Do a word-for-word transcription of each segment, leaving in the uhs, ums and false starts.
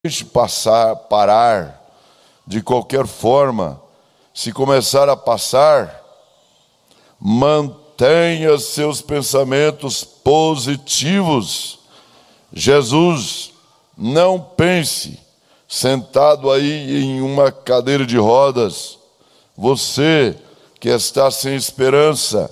deixe passar, parar de qualquer forma. Se começar a passar, mantenha seus pensamentos positivos. Jesus, não pense sentado aí em uma cadeira de rodas, você que está sem esperança,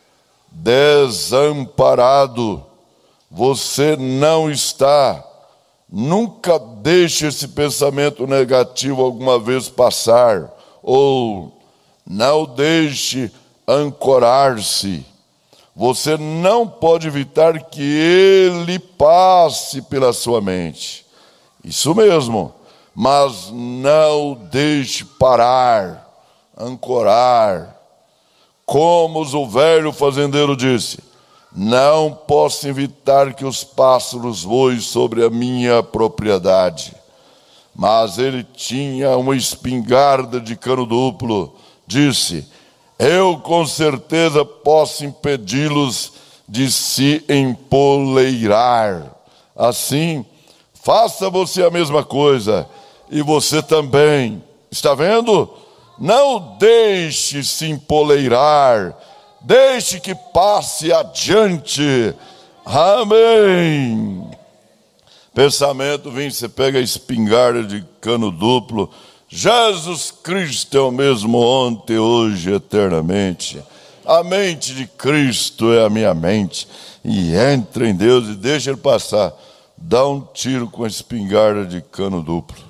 desamparado, você não está. Nunca deixe esse pensamento negativo alguma vez passar, ou não deixe ancorar-se. Você não pode evitar que ele passe pela sua mente. Isso mesmo, mas não deixe parar, ancorar. Como o velho fazendeiro disse: não posso evitar que os pássaros voem sobre a minha propriedade. Mas ele tinha uma espingarda de cano duplo. Disse: eu com certeza posso impedi-los de se empoleirar. Assim, faça você a mesma coisa. E você também. Está vendo? Não deixe se empoleirar. Deixe que passe adiante. Amém. Pensamento, vem, você pega a espingarda de cano duplo. Jesus Cristo é o mesmo ontem, hoje, eternamente. A mente de Cristo é a minha mente. E entra em Deus e deixa ele passar. Dá um tiro com a espingarda de cano duplo.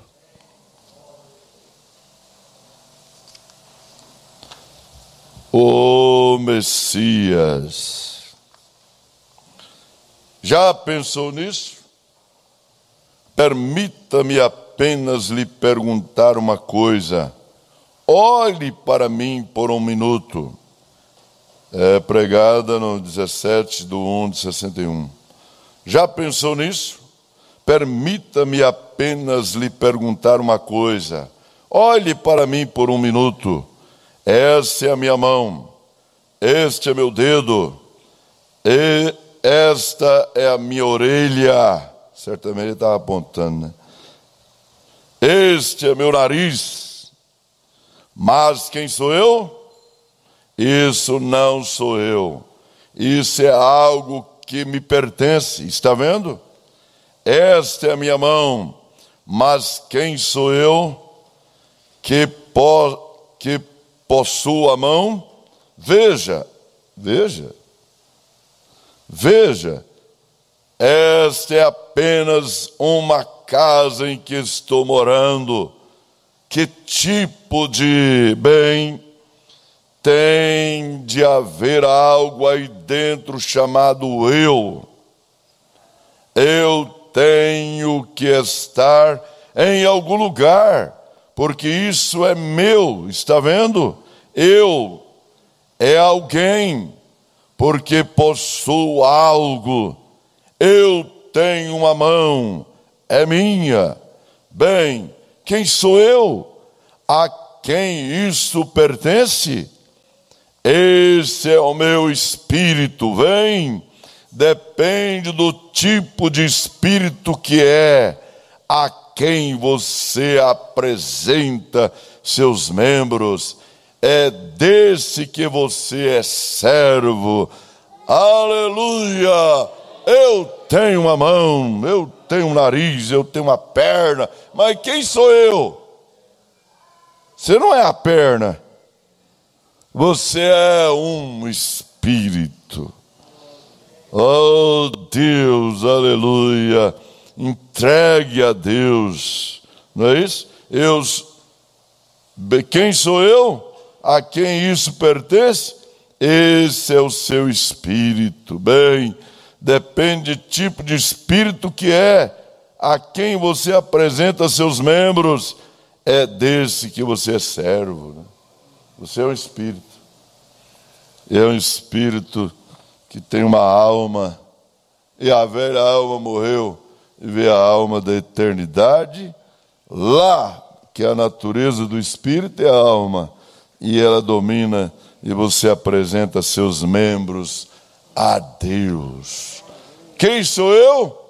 O Messias. Já pensou nisso? Permita-me apenas lhe perguntar uma coisa. Olhe para mim por um minuto. É pregada no dezessete de um de sessenta e um. Já pensou nisso? Permita-me apenas lhe perguntar uma coisa. Olhe para mim por um minuto. Essa é a minha mão, este é meu dedo, e esta é a minha orelha. Certamente ele estava apontando, né? Este é meu nariz. Mas quem sou eu? Isso não sou eu. Isso é algo que me pertence. Está vendo? Esta é a minha mão. Mas quem sou eu que posso... que possuo a mão? Veja, veja, veja, esta é apenas uma casa em que estou morando. Que tipo de bem? Tem de haver algo aí dentro chamado eu. Eu tenho que estar em algum lugar, porque isso é meu, está vendo? Eu é alguém, porque possuo algo. Eu tenho uma mão, é minha. Bem, quem sou eu? A quem isso pertence? Esse é o meu espírito, vem. Depende do tipo de espírito que é, a quem você apresenta seus membros. É desse que você é servo. Aleluia! Eu tenho uma mão, eu tenho um nariz, eu tenho uma perna, mas quem sou eu? Você não é a perna. Você é um espírito. Oh Deus, aleluia. Entregue a Deus. Não é isso? Eu, quem sou eu? A quem isso pertence? Esse é o seu espírito. Bem, depende do tipo de espírito que é, a quem você apresenta seus membros, é desse que você é servo, né? Você é um espírito. É um espírito que tem uma alma, e a velha alma morreu, e vê a alma da eternidade lá, que é a natureza do espírito, é a alma, e ela domina, e você apresenta seus membros a Deus. Quem sou eu?